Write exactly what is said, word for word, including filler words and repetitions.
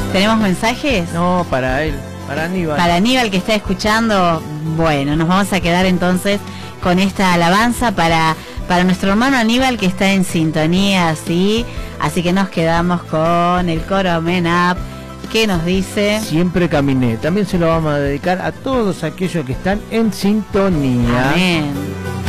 ¿Tenemos mensajes? No, para él, para Aníbal. Para Aníbal que está escuchando. Bueno, nos vamos a quedar entonces con esta alabanza para, para nuestro hermano Aníbal que está en sintonía, ¿sí? Así que nos quedamos con el coro Men Up, que nos dice: Siempre caminé. También se lo vamos a dedicar a todos aquellos que están en sintonía. Amén.